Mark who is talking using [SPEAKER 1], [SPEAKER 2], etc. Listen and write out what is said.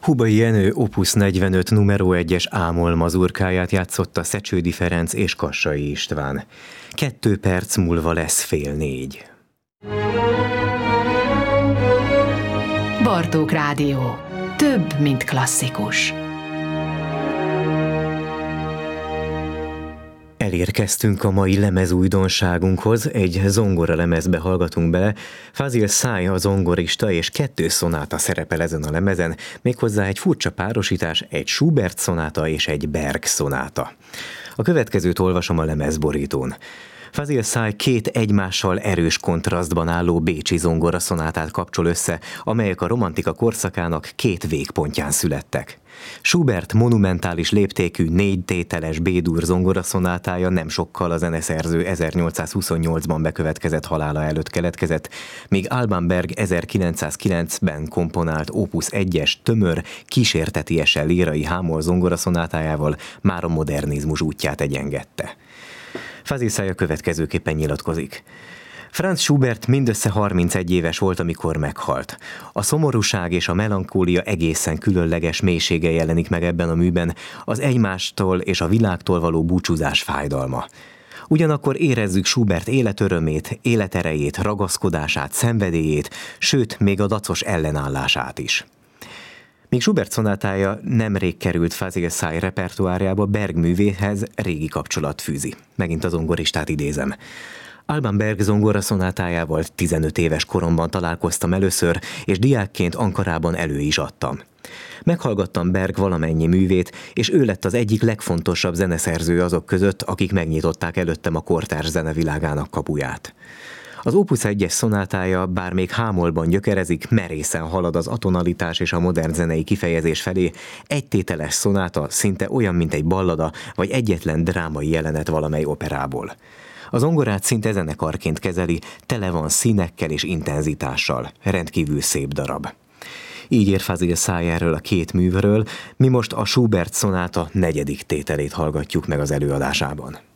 [SPEAKER 1] Hubai Jenő Opus 45 numero 1-es ámol mazurkáját játszotta Szecsődi Ferenc és Kassai István. 2 perc múlva lesz 3:30.
[SPEAKER 2] Bartók Rádió. Több, mint klasszikus.
[SPEAKER 1] Elérkeztünk a mai lemezújdonságunkhoz, egy zongora lemezbe hallgatunk bele. Fazil Say a zongorista, és 2 szonáta szerepel ezen a lemezen, méghozzá egy furcsa párosítás, egy Schubert szonáta és egy Berg szonáta. A következőt olvasom a lemezborítón. Fazil Say 2 egymással erős kontrasztban álló bécsi zongoraszonátát kapcsol össze, amelyek a romantika korszakának 2 végpontján születtek. Schubert monumentális léptékű 4 tételes B-dur zongoraszonátája nem sokkal a zeneszerző 1828-ban bekövetkezett halála előtt keletkezett, míg Alban Berg 1909-ben komponált Opus 1-es tömör, kísértetiesen lírai hámol zongoraszonátájával már a modernizmus útját egyengette. Fazil Say a következőképpen nyilatkozik. Franz Schubert mindössze 31 éves volt, amikor meghalt. A szomorúság és a melankólia egészen különleges mélysége jelenik meg ebben a műben, az egymástól és a világtól való búcsúzás fájdalma. Ugyanakkor érezzük Schubert életörömét, életerejét, ragaszkodását, szenvedélyét, sőt, még a dacos ellenállását is. Míg Schubert szonátája nemrég került Fazil Say repertoárjába, Berg művéhez régi kapcsolat fűzi. Megint a zongoristát idézem. Alban Berg zongoraszonátájával 15 éves koromban találkoztam először, és diákként Ankarában elő is adtam. Meghallgattam Berg valamennyi művét, és ő lett az egyik legfontosabb zeneszerző azok között, akik megnyitották előttem a kortárs zenevilágának kapuját. Az Opus 1-es szonátája, bár még hámolban gyökerezik, merészen halad az atonalitás és a modern zenei kifejezés felé, egytételes szonáta szinte olyan, mint egy ballada, vagy egyetlen drámai jelenet valamely operából. A zongorát szinte zenekarként kezeli, tele van színekkel és intenzitással, rendkívül szép darab. Így ér Fazil Say erről a 2 művről, mi most a Schubert szonáta 4. tételét hallgatjuk meg az előadásában.